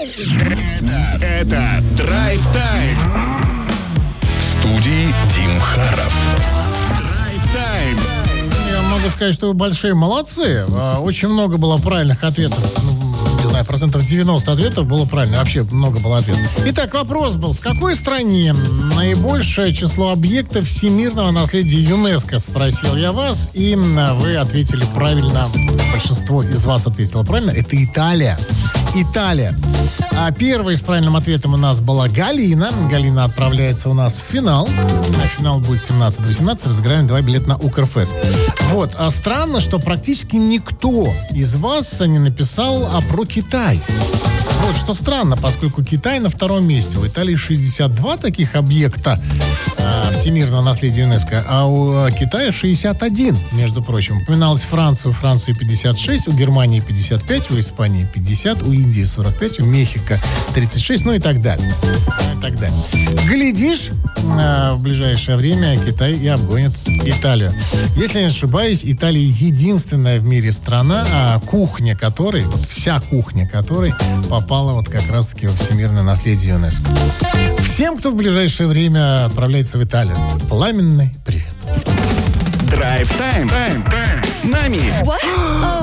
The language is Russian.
Это драйв-тайм. В студии Тим Харов. Драйв-тайм. Я могу сказать, что вы большие молодцы. Очень много было правильных ответов. Не знаю, 90% ответов было правильно. Вообще много было ответов. Итак, вопрос был. В какой стране наибольшее число объектов всемирного наследия ЮНЕСКО? Спросил я вас. И вы ответили правильно. Большинство из вас ответило правильно. Это Италия. Италия. А первой с правильным ответом у нас была Галина. Галина отправляется у нас в финал. А финал будет 17-18. Разыграем 2 билета на Укрфест. Вот. А странно, что практически никто из вас не написал про Китай. Вот что странно, поскольку Китай на втором месте. У Италии 62 таких объекта всемирного наследия ЮНЕСКО, а у Китая 61, между прочим. Упоминалась Франция. У Франции 56, у Германии 55, у Испании 50, у Индии 45, у Мехико 36, ну и так далее. Глядишь, в ближайшее время Китай и обгонит Италию. Если не ошибаюсь, Италия единственная в мире страна, кухня которой, вся кухня которой попала вот как раз-таки во всемирное наследие ЮНЕСКо. Всем, кто в ближайшее время отправляется в Италию, пламенный привет. Драйв-тайм. С нами.